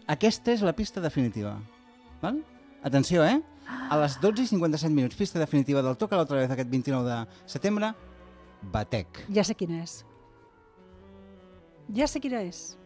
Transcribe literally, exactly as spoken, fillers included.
Aquesta és la pista definitiva. Val? Atenció, eh? A les dotze i cinquanta-set minuts, pista definitiva del Toca l'altra vez aquest vint-i-nou de setembre, Batec. Ja sé quina és. Ja sé quina és.